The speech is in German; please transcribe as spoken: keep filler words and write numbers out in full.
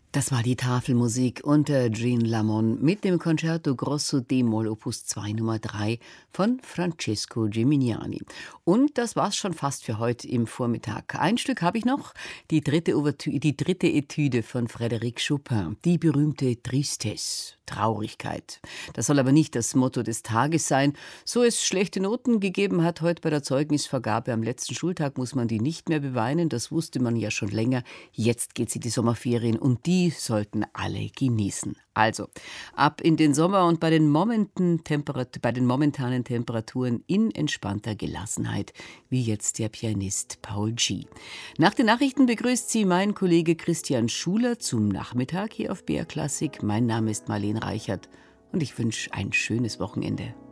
Das war die Tafelmusik unter Jean Lamont mit dem Concerto Grosso d-Moll Opus zwei Nummer drei von Francesco Gimignani. Und das war's schon fast für heute im Vormittag. Ein Stück habe ich noch, die dritte, Ouvertü- die dritte Etüde von Frédéric Chopin, die berühmte Tristesse, Traurigkeit. Das soll aber nicht das Motto des Tages sein. So es schlechte Noten gegeben hat heute bei der Zeugnisvergabe am letzten Schultag, muss man die nicht mehr beweinen. Das wusste man ja schon länger. Jetzt geht sie die Sommerferien und die sollten alle genießen. Also, ab in den Sommer und bei den, momenten Temperat- bei den momentanen Temperaturen in entspannter Gelassenheit, wie jetzt der Pianist Paul G. Nach den Nachrichten begrüßt Sie mein Kollege Christian Schuler zum Nachmittag hier auf B R Klassik. Mein Name ist Marlene Reichert und ich wünsche ein schönes Wochenende.